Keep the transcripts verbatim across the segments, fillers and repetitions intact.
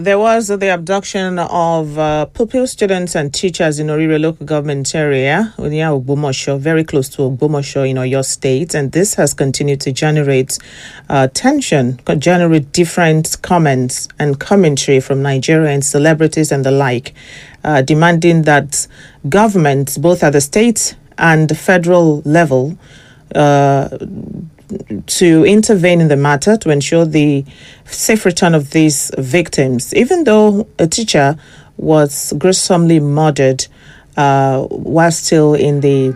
there was the abduction of uh, pupils, students, and teachers in Orire local government area, near Ogbomoso, very close to Ogbomoso in Oyo State, and this has continued to generate uh, tension, generate different comments and commentary from Nigerians, celebrities, and the like, uh, demanding that governments, both at the state and the federal level, uh, to intervene in the matter to ensure the safe return of these victims, even though a teacher was gruesomely murdered uh, while still in the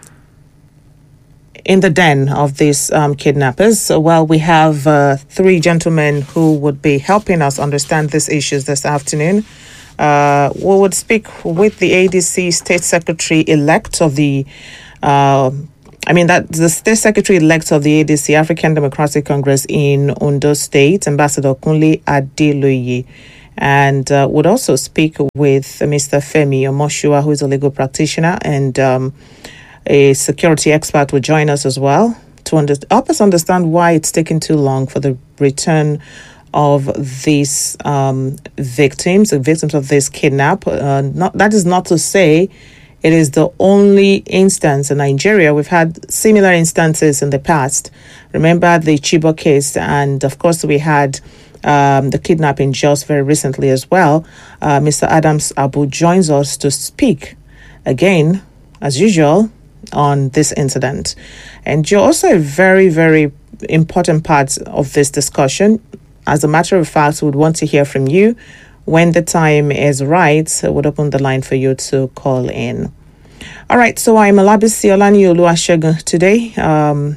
in the den of these um, kidnappers. So, well, we have uh, three gentlemen who would be helping us understand these issues this afternoon. Uh, we would speak with the A D C State Secretary-elect of the uh, I mean, that the State Secretary-elect of the A D C, African Democratic Congress in Ondo State, Ambassador Kunle Adeloye, and uh, would also speak with Mister Femi Omoshua, who is a legal practitioner and um, a security expert, will join us as well to under- help us understand why it's taking too long for the return of these um, victims, the victims of this kidnap. Uh, not, that is not to say it is the only instance in Nigeria. We've had similar instances in the past. Remember the Chibok case, and of course we had um, the kidnapping just very recently as well. Uh, Mister Adams Abu joins us to speak again, as usual, on this incident. And you're also a very, very important part of this discussion. As a matter of fact, we would want to hear from you. When the time is right, I would open the line for you to call in. All right, so I'm Olabisi Olaniolu today. Um,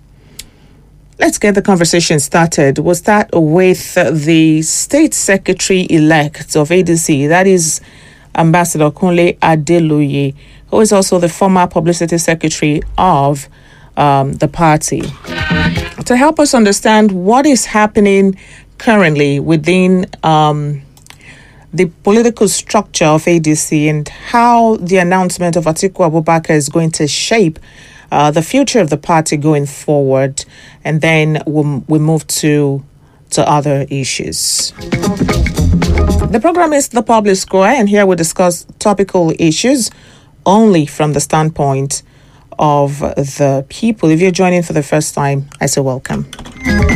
let's get the conversation started. We'll start with the State Secretary-elect of A D C, that is Ambassador Kunle Adeloye, who is also the former Publicity Secretary of um, the party, to help us understand what is happening currently within um, the political structure of A D C and how the announcement of Atiku Abubakar is going to shape uh, the future of the party going forward. And then we'll, we'll move to, to other issues. The program is The Public Square, and here we discuss topical issues only from the standpoint of the people. If you're joining for the first time, I say welcome.